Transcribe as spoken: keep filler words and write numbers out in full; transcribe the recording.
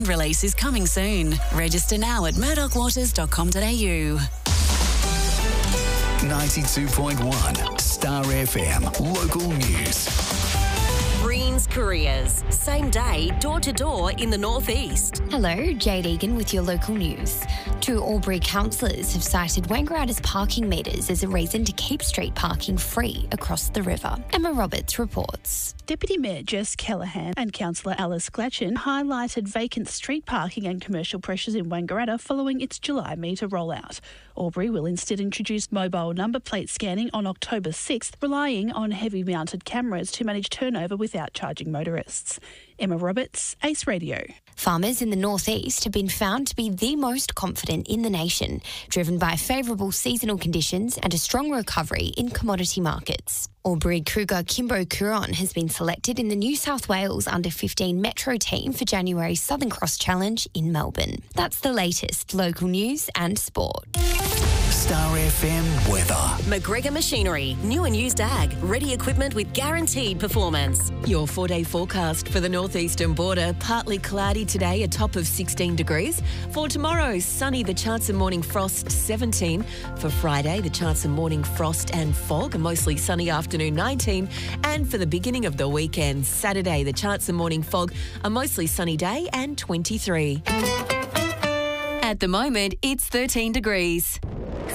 Release is coming soon. Register now at murdoch waters dot com dot a u. ninety-two point one Star F M Local News. Greens Careers. Same day, door to door in the northeast. Hello, Jade Egan with your local news. Two Albury councillors have cited Wangaratta's parking meters as a reason to keep street parking free across the river. Emma Roberts reports. Deputy Mayor Jess Callaghan and Councillor Alice Glatchen highlighted vacant street parking and commercial pressures in Wangaratta following its July meter rollout. Albury will instead introduce mobile number plate scanning on October sixth, relying on heavy mounted cameras to manage turnover without charging motorists. Emma Roberts, Ace Radio. Farmers in the northeast have been found to be the most confident in the nation, driven by favourable seasonal conditions and a strong recovery in commodity markets. Albury Cougar Kimbo Curon has been selected in the New South Wales under fifteen Metro team for January's Southern Cross Challenge in Melbourne. That's the latest local news and sport. Star F M weather. McGregor Machinery. New and used ag. Ready equipment with guaranteed performance. Your four-day forecast for the northeastern border. Partly cloudy today, a top of sixteen degrees. For tomorrow, sunny, the chance of morning frost, seventeen. For Friday, the chance of morning frost and fog, a mostly sunny afternoon, nineteen. And for the beginning of the weekend, Saturday, the chance of morning fog, a mostly sunny day and twenty-three. At the moment, it's thirteen degrees.